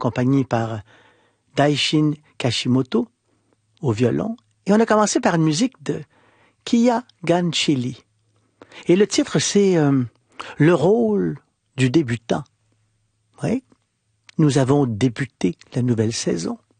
accompagné par Daishin Kashimoto au violon. Et on a commencé par une musique de Kiya Ganchili. Et le titre, c'est le rôle du débutant. Oui, nous avons débuté la nouvelle saison.